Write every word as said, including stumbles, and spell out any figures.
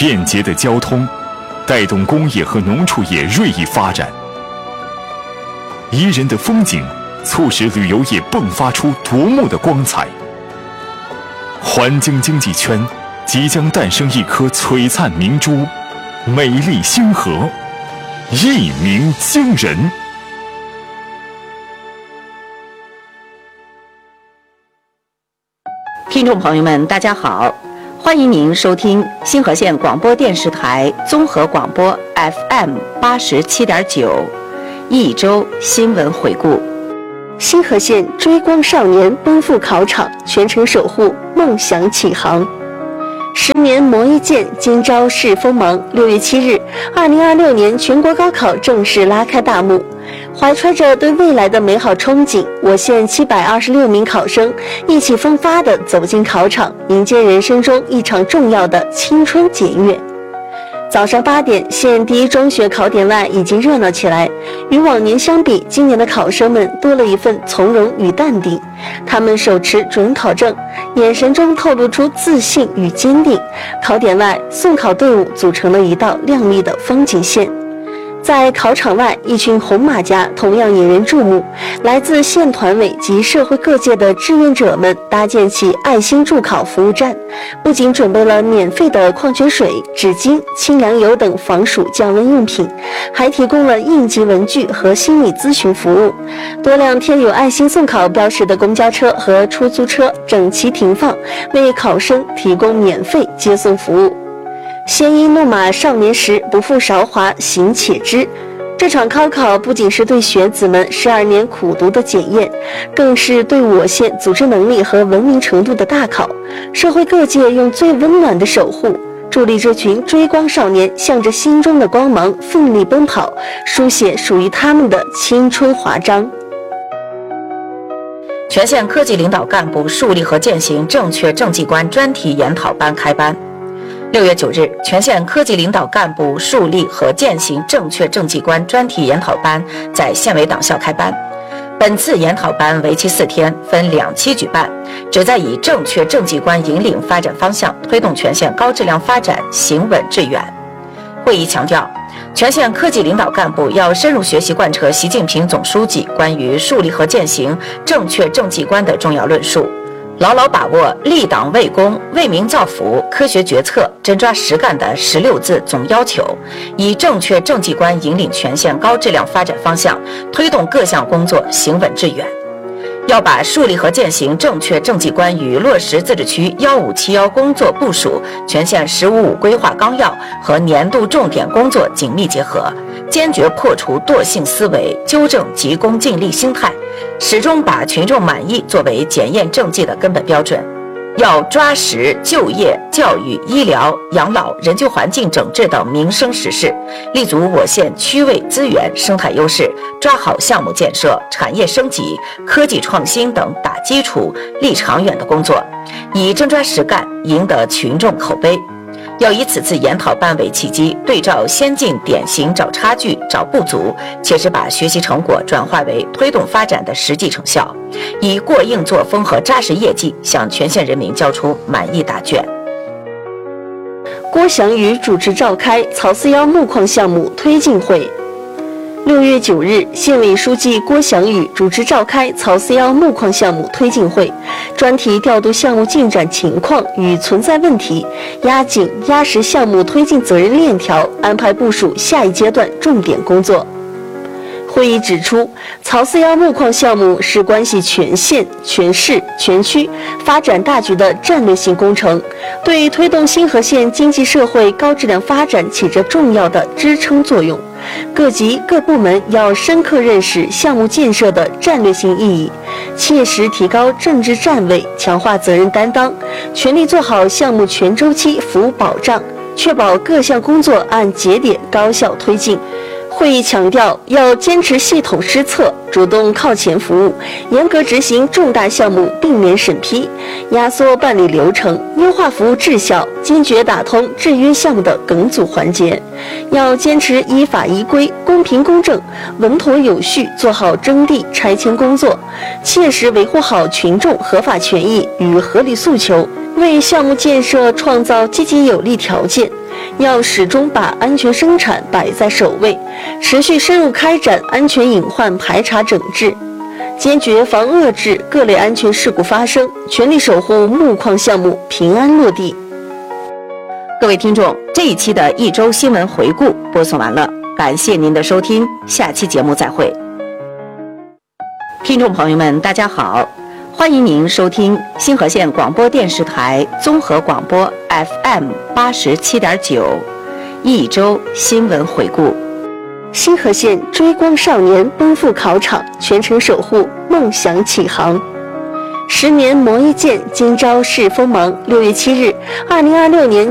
便捷的交通带动工业和农畜业锐意发展，宜人的风景促使旅游业迸发出夺目的光彩。环京经济圈即将诞生一颗璀璨明珠，美丽星河，一鸣惊人。 听众朋友们，大家好，欢迎您收听星河县广播电视台综合广播 F M 八十七点九，一周新闻回顾。 星河县追光少年奔赴考场，全程守护梦想起航。十年磨一剑，今朝试锋芒。六月七日，二零二六年全国高考正式拉开大幕。怀揣着对未来的美好憧憬，我县七百二十六名考生意气风发地走进考场，迎接人生中一场重要的青春检阅。早上八点，县第一中学考点外已经热闹起来。与往年相比，今年的考生们多了一份从容与淡定。他们手持准考证，眼神中透露出自信与坚定。考点外，送考队伍组成了一道亮丽的风景线。在考场外，一群红马甲同样引人注目。来自县团委及社会各界的志愿者们搭建起爱心助考服务站，不仅准备了免费的矿泉水、纸巾、清凉油等防暑降温用品，还提供了应急文具和心理咨询服务。多辆贴有爱心送考标识的公交车和出租车整齐停放，为考生提供免费接送服务。鲜衣怒马少年时，不负韶华行且知。这场高考不仅是对学子们十二年苦读的检验，更是对我县组织能力和文明程度的大考。社会各界用最温暖的守护，助力这群追光少年向着心中的光芒奋力奔跑，书写属于他们的青春华章。 全县科级领导干部树立和践行正确政绩观专题研讨班开班。六月九日，全县科级领导干部树立和践行正确政绩观专题研讨班在县委党校开班。本次研讨班为期四天，分两期举办，旨在以正确政绩观引领发展方向，推动全县高质量发展行稳致远。会议强调，全县科级领导干部要深入学习贯彻习近平总书记关于树立和践行正确政绩观的重要论述，牢牢把握立党为公、为民造福、科学决策、真抓实干的十六字总要求，以正确政绩观引领全县高质量发展方向，推动各项工作行稳致远。要把树立和践行正确政绩观与落实自治区幺五七幺工作部署、全县十五五规划纲要和年度重点工作紧密结合，坚决破除惰性思维，纠正急功近利心态，始终把群众满意作为检验政绩的根本标准。要抓实就业、教育、医疗、养老、人居环境整治等民生实事，立足我县区位资源、生态优势，抓好项目建设、产业升级、科技创新等打基础、立长远的工作，以真抓实干赢得群众口碑。要以此次研讨班为契机，对照先进典型找差距、找不足，切实把学习成果转化为推动发展的实际成效，以过硬作风和扎实业绩向全县人民交出满意答卷。 郭祥宇主持召开曹四幺木矿项目推进会。六月九日，县委书记郭祥宇主持召开曹四幺木矿项目推进会，专题调度项目进展情况与存在问题，压紧压实项目推进责任链条，安排部署下一阶段重点工作。会议指出，曹四幺木矿项目是关系全县、全市、全区发展大局的战略性工程，对推动星河县经济社会高质量发展起着重要的支撑作用。各级各部门要深刻认识项目建设的战略性意义，切实提高政治站位，强化责任担当，全力做好项目全周期服务保障，确保各项工作按节点高效推进。会议强调，要坚持系统施策，主动靠前服务，严格执行重大项目并联审批，压缩办理流程，优化服务质效，坚决打通制约项目的梗阻环节。要坚持依法依规、公平公正、稳妥有序做好征地拆迁工作，切实维护好群众合法权益与合理诉求，为项目建设创造积极有利条件。 要始终把安全生产摆在首位，持续深入开展安全隐患排查整治，坚决防遏制各类安全事故发生，全力守护木矿项目平安落地。 各位听众，这一期的一周新闻回顾播送完了，感谢您的收听，下期节目再会。听众朋友们，大家好，欢迎您收听新河县广播电视台综合广播 F M 八十七点九一周新闻回顾。 新河县追光少年奔赴考场，全程守护梦想启航。十年磨一剑，今朝试锋芒。六月七日，二零二六年